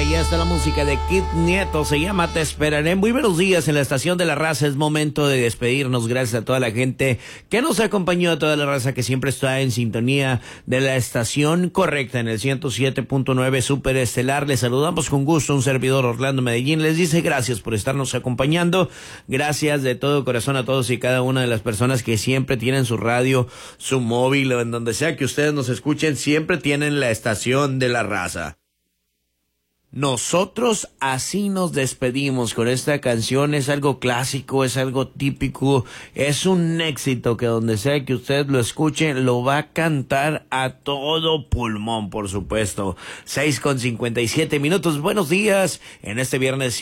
ya está la música de Kid Nieto, se llama Te Esperaré. Muy buenos días en la estación de la raza, es momento de despedirnos. Gracias a toda la gente que nos acompañó, a toda la raza que siempre está en sintonía de la estación correcta en el 107.9 Super Estelar. Les saludamos con gusto, un servidor Orlando Medellín les dice gracias por estarnos acompañando. Gracias de todo corazón a todos y cada una de las personas que siempre tienen su radio, su móvil o en donde sea que ustedes nos escuchen, siempre tienen la estación de la raza. Nosotros así nos despedimos con esta canción. Es algo clásico, es algo típico, es un éxito que donde sea que usted lo escuche lo va a cantar a todo pulmón, por supuesto. 6:57. Buenos días en este viernes